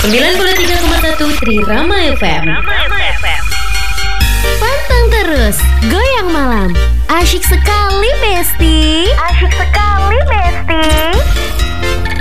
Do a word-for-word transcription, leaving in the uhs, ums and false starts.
sembilan puluh tiga koma satu Trirama F M. Pantang terus, goyang malam. Asyik sekali, Besti.